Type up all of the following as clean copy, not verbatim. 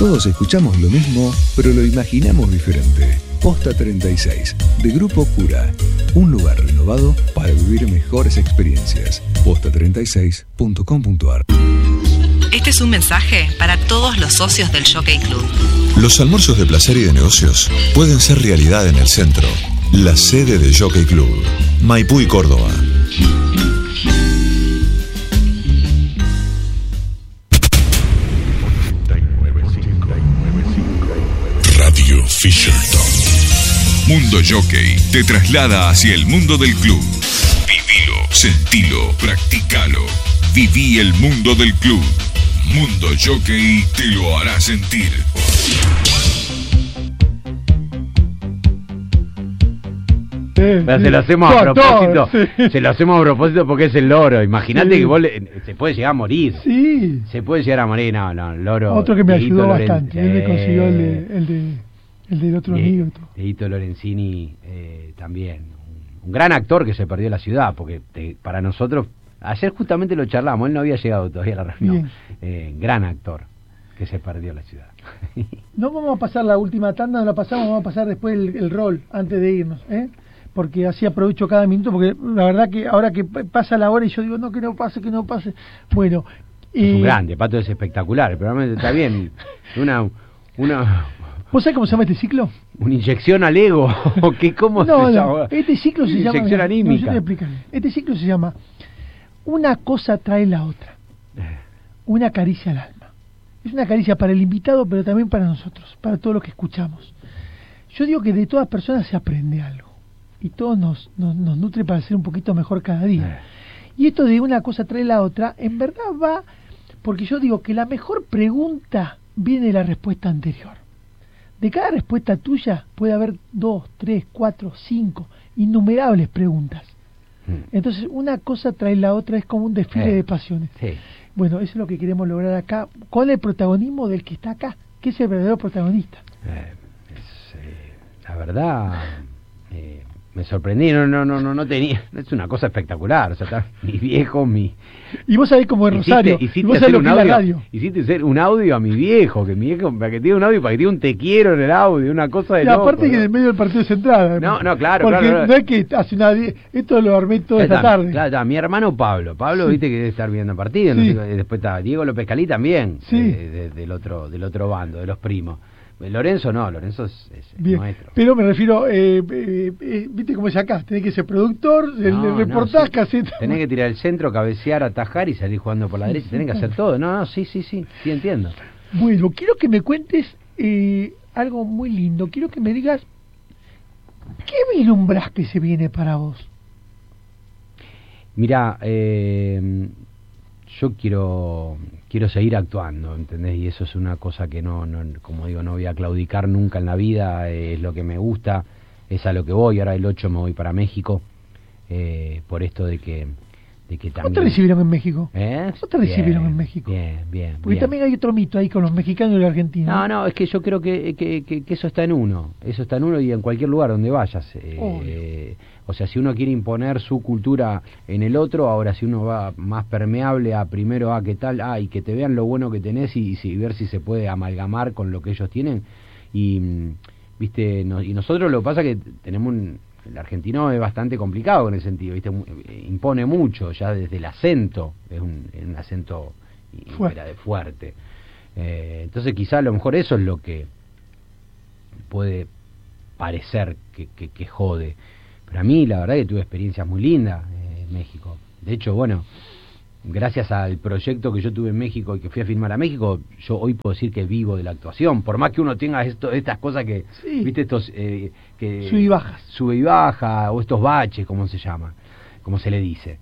Todos escuchamos lo mismo, pero lo imaginamos diferente. Posta 36, de Grupo Cura. Un lugar renovado para vivir mejores experiencias. Posta36.com.ar. Este es un mensaje para todos los socios del Jockey Club. Los almuerzos de placer y de negocios pueden ser realidad en el centro. La sede de Jockey Club, Maipú y Córdoba. Radio Fisherton. Mundo Jockey te traslada hacia el mundo del club. Vivilo, sentilo, practicalo. Viví el mundo del club. Mundo Jockey te lo hará sentir. Pero se lo hacemos a propósito. Se lo hacemos a propósito porque es el loro. Imagínate que vos se puede llegar a morir. Sí. Se puede llegar a morir. No, el loro. Otro que me ayudó Lorenz, bastante. Él me consiguió el del otro amigo. Edito Lorenzini también. Un gran actor que se perdió la ciudad. Porque para nosotros, ayer justamente lo charlamos. Él no había llegado todavía a la reunión. Gran actor que se perdió la ciudad. No vamos a pasar la última tanda, no la pasamos, vamos a pasar después el rol antes de irnos, porque así aprovecho cada minuto, porque la verdad que ahora que pasa la hora y yo digo, no, que no pase. Bueno, es un grande, Pato es espectacular, pero realmente está bien. Una ¿Vos sabés cómo se llama este ciclo? Una inyección al ego. ¿Cómo se llama? Este ciclo se llama... Inyección anímica. yo te voy a explicar. Este ciclo se llama Una cosa trae la otra. Una caricia al alma. Es una caricia para el invitado, pero también para nosotros, para todos los que escuchamos. Yo digo que de todas personas se aprende algo. Y todo nos nutre para ser un poquito mejor cada día. Y esto de una cosa trae la otra, en verdad va, porque yo digo que la mejor pregunta viene de la respuesta anterior. De cada respuesta tuya puede haber 2, 3, 4, 5, innumerables preguntas. Entonces una cosa trae la otra, es como un desfile de pasiones. Sí. Bueno, eso es lo que queremos lograr acá, con el protagonismo del que está acá, que es el verdadero protagonista. La verdad... me sorprendí, no tenía, es una cosa espectacular, o sea, está mi viejo, Y vos sabés cómo es Rosario, hiciste y vos sabés lo que es la radio. Hiciste hacer un audio a mi viejo, para que tenga un audio, para que tenga un te quiero en el audio, una cosa de y loco. aparte que en el medio del partido central. No, claro, porque claro. no es que hace esto lo armé toda esta tarde. Claro, está mi hermano Pablo, viste que debe estar viendo el partido, no sé, después está Diego López Calí también, del otro bando, de los primos. Lorenzo es nuestro. Pero me refiero, viste cómo es acá, tenés que ser productor, el reportaje, caseta. Tenés que tirar el centro, cabecear, atajar y salir jugando por la derecha, tenés que hacer todo. Sí, entiendo. Bueno, quiero que me cuentes algo muy lindo, quiero que me digas, ¿qué vislumbrás que se viene para vos? Mirá, yo quiero seguir actuando, ¿entendés? Y eso es una cosa que no, como digo, no voy a claudicar nunca en la vida, es lo que me gusta, es a lo que voy. Ahora el 8 me voy para México, por esto de que también... ¿Cómo te recibieron en México? ¿Cómo te recibieron en México? Bien. Porque también hay otro mito ahí con los mexicanos y los argentinos. No, es que yo creo que eso está en uno, y en cualquier lugar donde vayas. O sea, si uno quiere imponer su cultura en el otro, ahora si uno va más permeable a primero qué tal, y que te vean lo bueno que tenés y ver si se puede amalgamar con lo que ellos tienen. Y y nosotros lo que pasa es que tenemos el argentino es bastante complicado en ese sentido, ¿viste? Impone mucho, ya desde el acento, es un acento fuerte. Entonces quizá a lo mejor eso es lo que puede parecer que jode. Pero a mí la verdad que tuve experiencias muy lindas en México. De hecho, bueno, gracias al proyecto que yo tuve en México y que fui a filmar a México, yo hoy puedo decir que vivo de la actuación. Por más que uno tenga estas cosas que, viste, estos... que sube y baja, o estos baches, como se llama, como se le dice.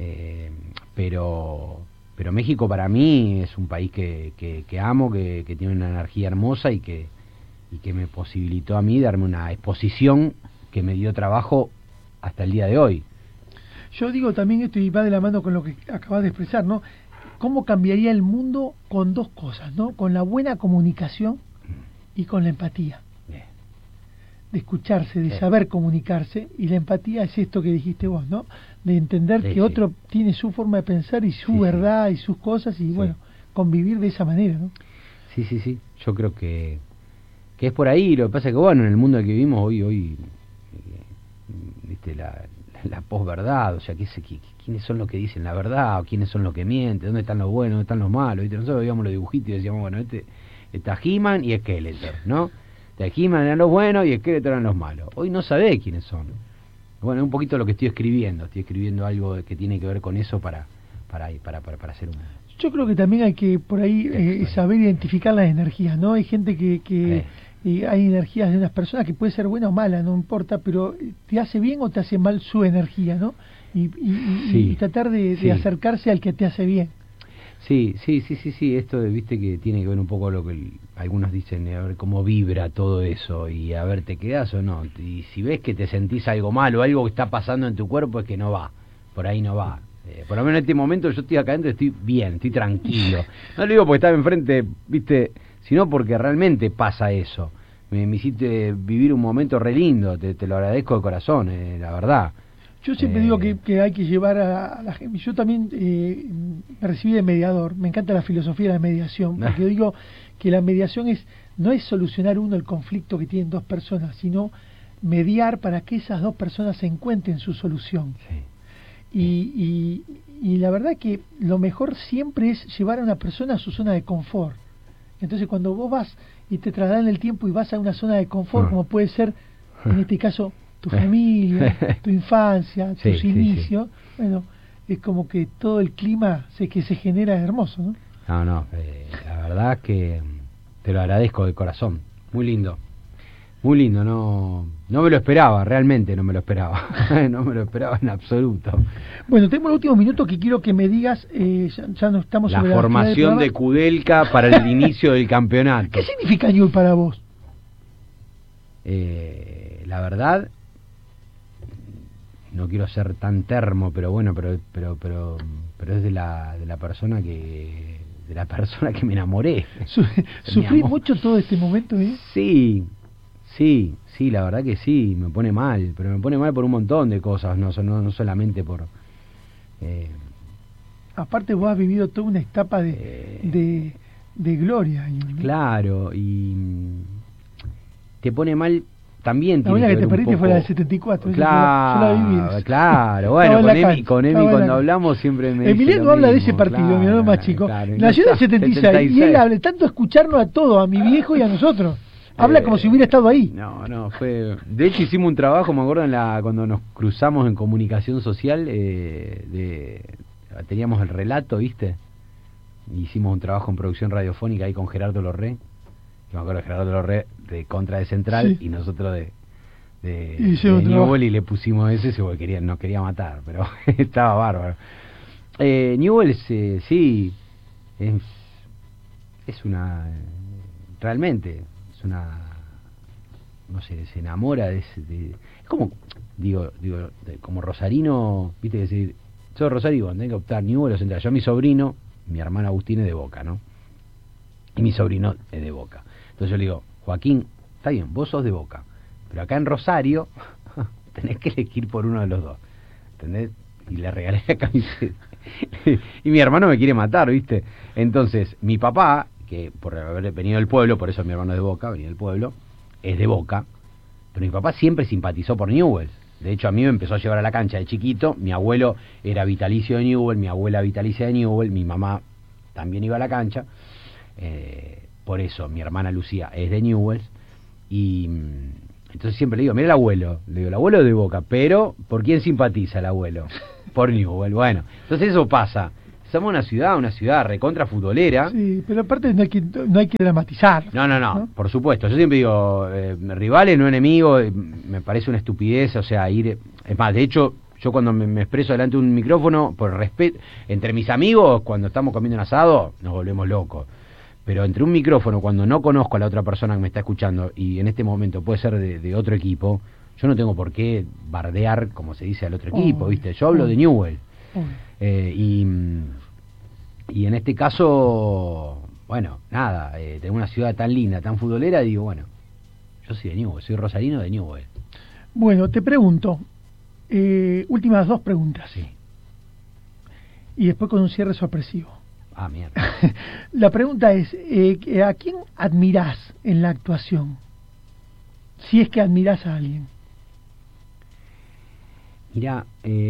Pero México para mí es un país que amo, que tiene una energía hermosa y que me posibilitó a mí darme una exposición que me dio trabajo hasta el día de hoy. Yo digo también esto y va de la mano con lo que acabas de expresar, ¿no? ¿Cómo cambiaría el mundo con dos cosas, ¿no? Con la buena comunicación y con la empatía. De escucharse, de saber comunicarse, y la empatía es esto que dijiste vos, ¿no? De entender que otro tiene su forma de pensar y su verdad y sus cosas, y bueno, convivir de esa manera, ¿no? sí. Yo creo que es por ahí. Lo que pasa es que, bueno, en el mundo en el que vivimos hoy viste, la posverdad, o sea, ¿quiénes son los que dicen la verdad? ¿O quiénes son los que mienten? ¿Dónde están los buenos? ¿Dónde están los malos? ¿Viste? Nosotros veíamos los dibujitos y decíamos, bueno, está He-Man y Skeletor, ¿no? He-Man eran los buenos y Skeletor eran los malos. Hoy no sabés quiénes son. Bueno, es un poquito lo que estoy escribiendo algo que tiene que ver con eso para hacer un... Yo creo que también hay que por ahí saber identificar las energías, ¿no? Hay gente que hay energías de unas personas que puede ser buena o mala, no importa, pero te hace bien o te hace mal su energía, ¿no? Y tratar de acercarse al que te hace bien. Sí, esto viste que tiene que ver un poco lo que algunos dicen, a ver cómo vibra todo eso y a ver, ¿te quedás o no? Y si ves que te sentís algo malo, algo que está pasando en tu cuerpo, es que no va, por ahí no va. Por lo menos en este momento yo estoy acá adentro, estoy bien, estoy tranquilo. No lo digo porque estaba enfrente, viste, sino porque realmente pasa eso. Me hiciste vivir un momento re lindo, te lo agradezco de corazón, la verdad. Yo siempre digo que hay que llevar a la gente. Yo también me recibí de mediador. Me encanta la filosofía de la mediación, porque yo digo que la mediación no es solucionar el conflicto que tienen dos personas, sino mediar para que esas dos personas encuentren su solución. Sí. Y la verdad que lo mejor siempre es llevar a una persona a su zona de confort. Entonces cuando vos vas y te trasladan el tiempo y vas a una zona de confort, como puede ser en este caso tu familia, tu infancia, tus inicios, bueno, es como que todo el clima que se genera es hermoso, ¿no? No, la verdad es que te lo agradezco de corazón, muy lindo, no me lo esperaba, realmente no me lo esperaba, no me lo esperaba en absoluto. Bueno, tengo el último minuto que quiero que me digas, ya no estamos la sobre formación de Kudelka para el inicio del campeonato. ¿Qué significa Newell para vos? La verdad, no quiero ser tan termo, pero bueno, pero es de la persona que me enamoré. ¿Sufrí mucho todo este momento, Sí, la verdad que sí, me pone mal, pero me pone mal por un montón de cosas, no solamente por... Aparte vos has vivido toda una etapa de gloria. Claro, y te pone mal... También la única que te perdiste fue la del 74. Claro, yo la viví. Claro, bueno, con Emi cuando hablamos siempre me Emiliano habla de ese partido, mi hermano más chico. Claro, nació en el 76 y él habla tanto escucharnos a todos, a mi viejo y a nosotros. Habla como si hubiera estado ahí. No, fue... De hecho hicimos un trabajo, me acuerdo, cuando nos cruzamos en comunicación social, teníamos el relato, ¿viste? Hicimos un trabajo en producción radiofónica ahí con Gerardo Lorré. Me acuerdo de Gerardo Lorré de Contra de Central, y nosotros de Newell, y le pusimos ese porque nos quería matar, pero estaba bárbaro. Newell sí, es una... Realmente, es una... No sé, se enamora de es como, digo como rosarino, viste, decir, soy rosarino, tengo que optar Newell o Central. Yo, mi sobrino, mi hermano Agustín es de Boca, ¿no? Y mi sobrino es de Boca. Entonces yo le digo, Joaquín, está bien, vos sos de Boca, pero acá en Rosario tenés que elegir por uno de los dos, ¿entendés? Y le regalé la camiseta. Y mi hermano me quiere matar, ¿viste? Entonces, mi papá, que por haber venido del pueblo, por eso mi hermano es de Boca, venía del pueblo, es de Boca, pero mi papá siempre simpatizó por Newell's. De hecho, a mí me empezó a llevar a la cancha de chiquito. Mi abuelo era vitalicio de Newell's, mi abuela vitalicia de Newell's, mi mamá también iba a la cancha. Por eso mi hermana Lucía es de Newell's, y entonces siempre le digo, mira el abuelo es de Boca, pero ¿por quién simpatiza el abuelo? Por Newell's. Bueno, entonces eso pasa. Somos una ciudad recontra futbolera. Sí, pero aparte no hay que dramatizar. No, por supuesto. Yo siempre digo, rivales, no enemigos, me parece una estupidez, o sea, es más, de hecho, yo cuando me expreso delante de un micrófono, por respeto, entre mis amigos, cuando estamos comiendo un asado, nos volvemos locos. Pero entre un micrófono, cuando no conozco a la otra persona que me está escuchando, y en este momento puede ser de otro equipo, yo no tengo por qué bardear, como se dice, al otro equipo, ¿viste? Yo hablo de Newell. Y en este caso, bueno, nada, tengo una ciudad tan linda, tan futbolera, digo, bueno, yo soy de Newell, soy rosarino de Newell. Bueno, te pregunto, últimas dos preguntas. Sí. Y después con un cierre sorpresivo. Ah, mierda. La pregunta es, ¿a quién admirás en la actuación? Si es que admirás a alguien. Mirá,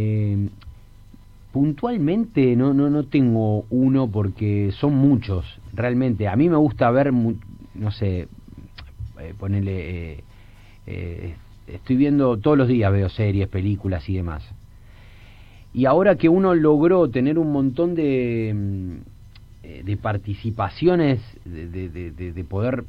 puntualmente no tengo uno porque son muchos, realmente. A mí me gusta ver, no sé, ponerle... estoy viendo, todos los días veo series, películas y demás. Y ahora que uno logró tener un montón de participaciones, de poder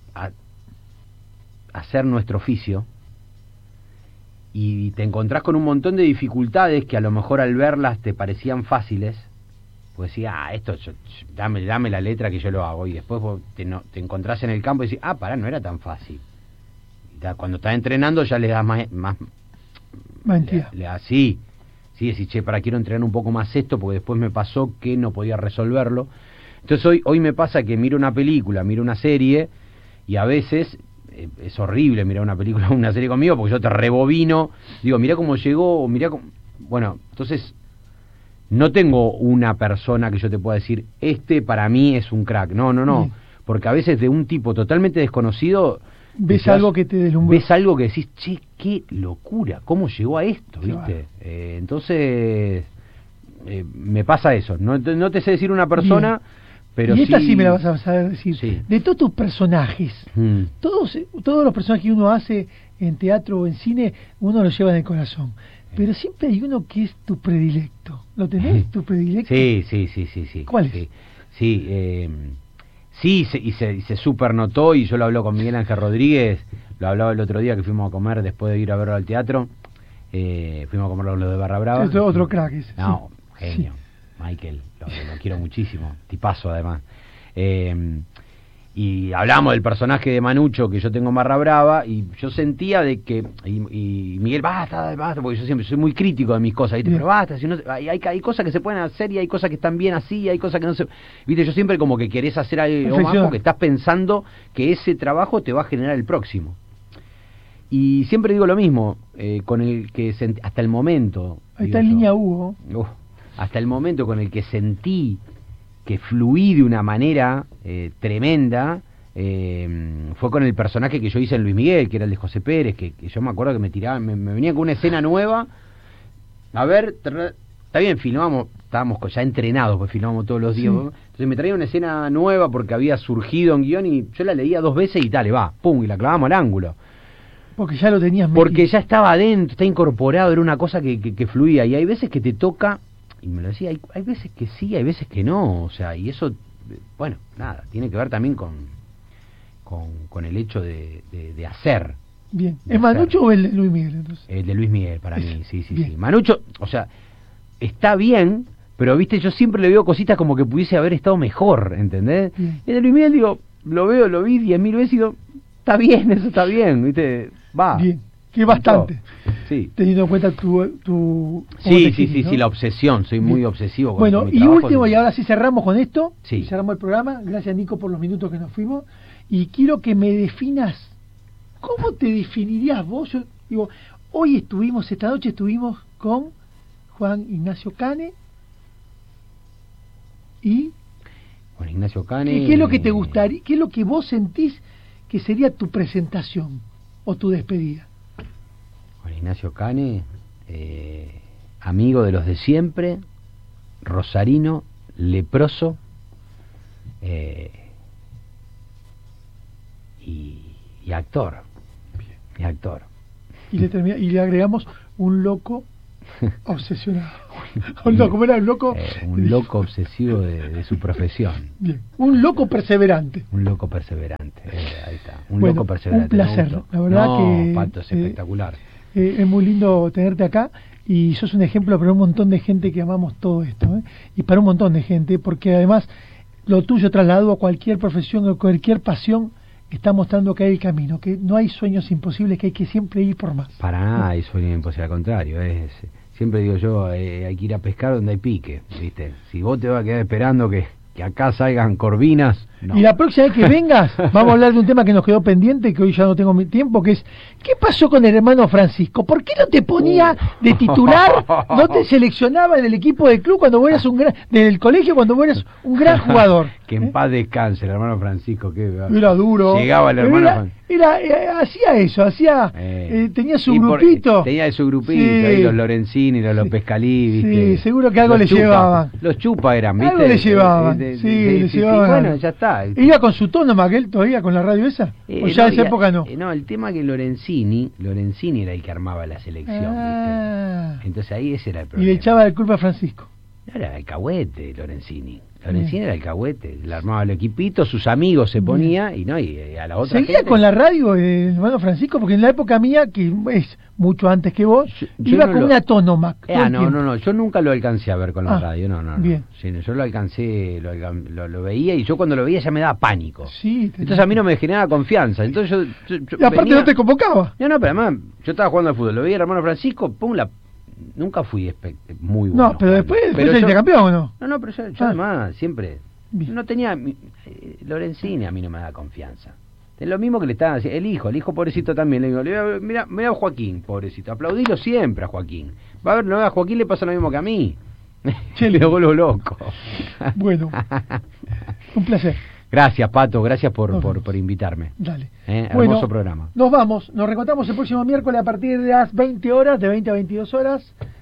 hacer nuestro oficio, y te encontrás con un montón de dificultades que a lo mejor al verlas te parecían fáciles, pues decías, esto dame la letra que yo lo hago, y después vos te encontrás en el campo y decís, pará, no era tan fácil. Cuando estás entrenando ya le das más mentira. Sí, decís, quiero entrenar un poco más esto, porque después me pasó que no podía resolverlo. Entonces hoy me pasa que miro una película, miro una serie, y a veces es horrible mirar una película o una serie conmigo, porque yo te rebobino, digo, mirá cómo llegó, bueno, entonces no tengo una persona que yo te pueda decir, para mí es un crack, no, porque a veces de un tipo totalmente desconocido ves algo que te deslumbró, ves algo que decís, qué locura, cómo llegó a esto, ¿viste? Entonces me pasa eso, no te sé decir una persona. Bien. Pero y esta sí me la vas a saber decir. Sí. De todos tus personajes, todos los personajes que uno hace en teatro o en cine, uno los lleva en el corazón. Pero siempre hay uno que es tu predilecto. ¿Lo tenés, tu predilecto? Sí. ¿Cuál es? Sí, se super notó, y yo lo hablo con Miguel Ángel Rodríguez, lo hablaba el otro día que fuimos a comer después de ir a verlo al teatro. Fuimos a comer lo de Barra Brava. Es otro crack ese. No, genio. Sí. Michael, lo quiero muchísimo, tipazo además. Y hablamos del personaje de Manucho que yo tengo en Barra Brava, y yo sentía de que, y Miguel, basta, porque yo siempre soy muy crítico de mis cosas, ¿viste? Pero basta, si no, hay cosas que se pueden hacer, y hay cosas que están bien así, y hay cosas que no se... ¿Viste? Yo siempre como que querés hacer algo más porque estás pensando que ese trabajo te va a generar el próximo. Y siempre digo lo mismo, con el que hasta el momento... Ahí está en línea Hugo. Hasta el momento con el que sentí que fluí de una manera tremenda, fue con el personaje que yo hice en Luis Miguel, que era el de José Pérez, que yo me acuerdo que me tiraban, me venía con una escena nueva. A ver, está bien, estábamos ya entrenados, pues filmábamos todos los días. Sí. Entonces me traía una escena nueva porque había surgido en guión, y yo la leía 2 veces y dale, pum, y la clavamos al ángulo. Porque ya lo tenías metido. Porque ya estaba adentro, está incorporado, era una cosa que fluía, y hay veces que te toca... Y me lo decía, hay veces que sí, hay veces que no, o sea, y eso, bueno, nada, tiene que ver también con el hecho de hacer. Bien, ¿es Manucho o el de Luis Miguel entonces? El de Luis Miguel, para mí, sí. Manucho, o sea, está bien, pero viste, yo siempre le veo cositas como que pudiese haber estado mejor, ¿entendés? Bien. El de Luis Miguel, digo, lo vi 10.000 veces y digo, está bien, eso está bien, viste, va. Bien. Que bastante, sí. Teniendo en cuenta tu sí, la obsesión, soy muy obsesivo con bueno, mi y trabajo, último, y ahora sí cerramos con esto, sí. Cerramos el programa, gracias Nico por los minutos que nos fuimos, y quiero que me definas, ¿cómo te definirías vos? Yo digo, esta noche estuvimos con Juan Ignacio Cane, y... Juan Ignacio Cane... ¿Qué es lo que te gustaría, qué es lo que vos sentís que sería tu presentación o tu despedida? Juan Ignacio Cane, amigo de los de siempre, rosarino, leproso, y actor. Y actor. Y le agregamos un loco obsesionado. ¿Cómo era? Un loco... un loco obsesivo de su profesión. Bien. Un loco perseverante. Un loco perseverante, ahí está. Loco perseverante. Un placer, la verdad que... Pato, es espectacular. Es muy lindo tenerte acá, y sos un ejemplo para un montón de gente que amamos todo esto, y para un montón de gente, porque además lo tuyo trasladado a cualquier profesión o cualquier pasión está mostrando que hay el camino, que no hay sueños imposibles, que hay que siempre ir por más. Para nada hay sueños imposibles, al contrario, siempre digo yo, hay que ir a pescar donde hay pique, ¿viste? Si vos te vas a quedar esperando que que acá salgan Corvinas. No. Y la próxima vez que vengas, vamos a hablar de un tema que nos quedó pendiente, que hoy ya no tengo mi tiempo, que es, ¿qué pasó con el hermano Francisco? ¿Por qué no te ponía de titular, no te seleccionaba en el equipo del club cuando vos eras del colegio, cuando vos eras un gran jugador? Que en paz descanse el hermano Francisco. Era duro. Llegaba el hermano hacía eso, tenía su grupito. Tenía su grupito, Sí. ahí los Lorenzini, los López Calí, ¿viste? Sí, seguro que algo le llevaban. Los chupas eran, ¿viste? Algo le llevaban, le llevaban. Bueno, ya está. ¿Iba con su tono Maquel todavía con la radio esa? ¿O ya en esa época no? No, el tema que Lorenzini era el que armaba la selección, ¿viste? Entonces ahí ese era el problema. Y le echaba la culpa a Francisco. No, era alcahuete Lorenzini. Lorenzini era alcahuete, le armaba el equipito, sus amigos se ponía y a la otra ¿Seguía gente... con la radio el hermano Francisco? Porque en la época mía, que es mucho antes que vos, yo iba no con una Tonomac. No, yo nunca lo alcancé a ver con la radio, no. Bien. Sí, yo lo alcancé, lo veía y yo cuando lo veía ya me daba pánico. Sí. Entonces a mí no me generaba confianza, entonces yo y aparte venía... no te convocaba. No, pero además yo estaba jugando al fútbol, lo veía el hermano Francisco, nunca fui muy bueno. No, pero después pero saliste campeón, ¿o no? No, pero yo además siempre... Bien. No tenía... Lorenzini a mí no me da confianza. Es lo mismo que le estaba haciendo. El hijo pobrecito también. Le digo, mira a Joaquín, pobrecito. Aplaudilo siempre a Joaquín. A Joaquín le pasa lo mismo que a mí. Che, le vuelvo loco. Bueno, un placer. Gracias, Pato. Gracias por invitarme. Dale. Hermoso programa. Nos vamos. Nos reencontramos el próximo miércoles a partir de las 20 horas, de 20 a 22 horas.